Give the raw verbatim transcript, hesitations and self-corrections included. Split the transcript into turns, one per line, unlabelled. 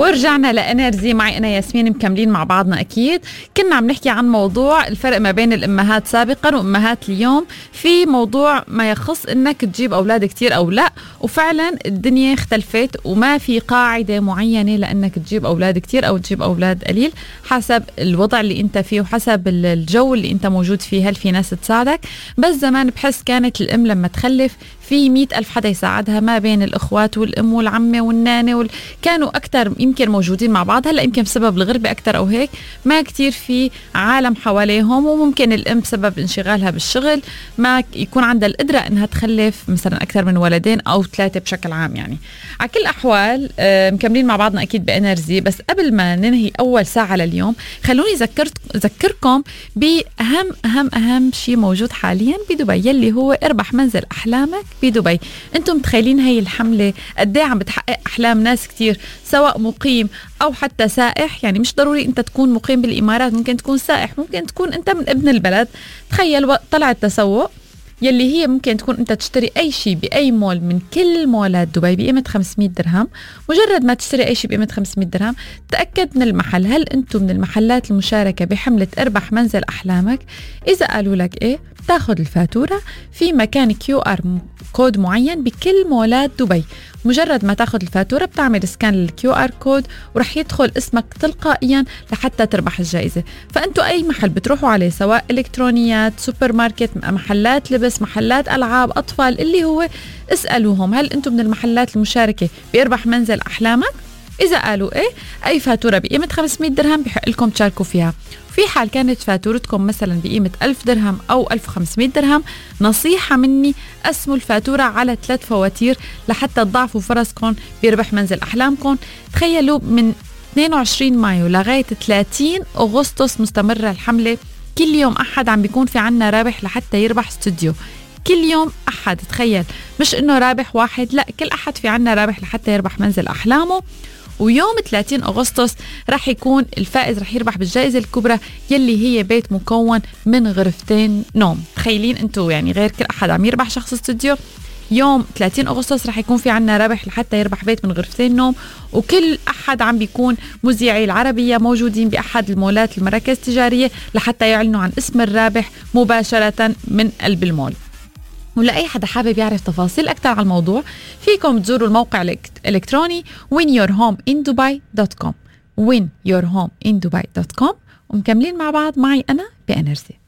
ورجعنا لإنرجي معي أنا ياسمين، مكملين مع بعضنا. أكيد كنا عم نحكي عن موضوع الفرق ما بين الأمهات سابقا وأمهات اليوم في موضوع ما يخص إنك تجيب أولاد كتير أو لا. وفعلا الدنيا اختلفت وما في قاعدة معينة لأنك تجيب أولاد كتير أو تجيب أولاد قليل، حسب الوضع اللي أنت فيه وحسب الجو اللي أنت موجود فيه. هل في ناس تساعدك؟ بس زمان بحس كانت الأم لما تخلف في مئة ألف حدا يساعدها، ما بين الأخوات والأم والعمة والنانة وال... كانوا أكتر يمكن موجودين مع بعض. هلأ يمكن بسبب الغربة أكتر أو هيك ما كتير في عالم حواليهم، وممكن الأم بسبب انشغالها بالشغل ما يكون عندها القدرة أنها تخلف مثلا أكثر من ولدين أو ثلاثة بشكل عام. يعني على كل الأحوال آه مكملين مع بعضنا أكيد بإنرجي. بس قبل ما ننهي أول ساعة لليوم خلوني ذكرت ذكركم بأهم أهم أهم شيء موجود حاليا بدبي، يلي هو اربح منزل أحلامك بدبي. انتم متخيلين هاي الحملة قد ايه عم بتحقق أحلام ناس كتير، سواء مقيم أو حتى سائح. يعني مش ضروري أنت تكون مقيم بالإمارات، ممكن تكون سائح، ممكن تكون أنت من ابن البلد. تخيل طلع التسوق يلي هي ممكن تكون أنت تشتري أي شيء بأي مول من كل مولات دبي بقيمة خمسمية درهم. مجرد ما تشتري أي شيء بقيمة خمسمية درهم تأكد من المحل، هل أنتم من المحلات المشاركة بحملة اربح منزل أحلامك؟ إذا قالوا لك إيه تاخد الفاتورة في مكان كيو آر كود معين بكل مولات دبي. مجرد ما تاخد الفاتورة بتعمل سكان للكيو آر كود ورح يدخل اسمك تلقائيا لحتى تربح الجائزة. فأنتوا أي محل بتروحوا عليه، سواء إلكترونيات، سوبر ماركت، محلات لبس، محلات ألعاب أطفال، اللي هو اسألوهم هل أنتم من المحلات المشاركة بيربح منزل أحلامك؟ إذا قالوا إيه أي فاتورة بقيمة خمسمية درهم بحق لكم تشاركوا فيها. في حال كانت فاتورتكم مثلا بقيمة ألف درهم أو ألف وخمسمية درهم، نصيحة مني قسموا الفاتورة على ثلاث فواتير لحتى تضاعفوا فرصكم بيربح منزل أحلامكم. تخيلوا من اثنين وعشرين مايو لغاية ثلاثين أغسطس مستمرة الحملة. كل يوم أحد عم بيكون في عنا رابح لحتى يربح استوديو. كل يوم أحد، تخيل مش إنه رابح واحد، لا كل أحد في عنا رابح لحتى يربح منزل أحلامه. ويوم ثلاثين أغسطس رح يكون الفائز رح يربح بالجائزة الكبرى يلي هي بيت مكون من غرفتين نوم. تخيلين انتو يعني غير كل أحد عم يربح شخص استوديو، يوم ثلاثين أغسطس رح يكون في عنا رابح لحتى يربح بيت من غرفتين نوم. وكل أحد عم بيكون مذيعي العربية موجودين بأحد المولات المراكز التجارية لحتى يعلنوا عن اسم الرابح مباشرة من قلب المول. ولأي حدا حابب يعرف تفاصيل أكثر عن الموضوع فيكم تزوروا الموقع الإلكتروني وين يور هوم إن دبي دوت كوم وين يور هوم إن دبي دوت كوم. ومكملين مع بعض معي أنا بإنرجي.